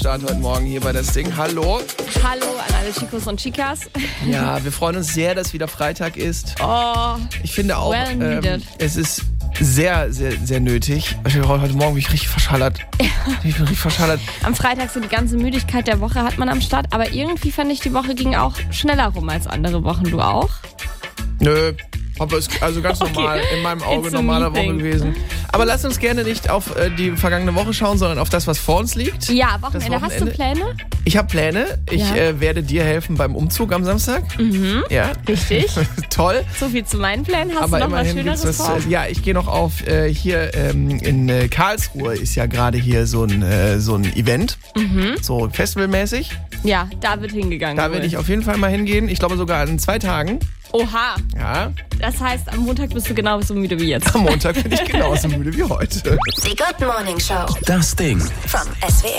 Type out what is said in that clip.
Start heute Morgen hier bei das Ding. Hallo. Hallo an alle Chicos und Chicas. Ja, wir freuen uns sehr, dass wieder Freitag ist. Oh, ich finde auch, well needed. Es ist sehr, sehr, sehr nötig. Heute Morgen bin ich richtig verschallert. Ich bin richtig verschallert. Am Freitag so die ganze Müdigkeit der Woche hat man am Start. Aber irgendwie fand ich, die Woche ging auch schneller rum als andere Wochen. Du auch? Nö. Aber es ist also ganz normal, in meinem Auge normale Woche gewesen. Aber lass uns gerne nicht auf die vergangene Woche schauen, sondern auf das, was vor uns liegt. Ja, Wochenende. Hast du Pläne? Ich habe Pläne. Ich werde dir helfen beim Umzug am Samstag. Mhm. Ja. Richtig. Toll. So viel zu meinen Plänen. Hast aber du noch was Schöneres vor? Ja, ich gehe noch auf hier in Karlsruhe ist ja gerade hier so ein Event. Mhm. So festivalmäßig. Ja, da wird hingegangen. Da werde ich auf jeden Fall mal hingehen. Ich glaube sogar in 2 Tagen. Oha. Ja. Das heißt, am Montag bist du genauso müde wie jetzt. Am Montag bin ich genauso müde wie heute. Die Good Morning Show. Das Ding. Vom SWR.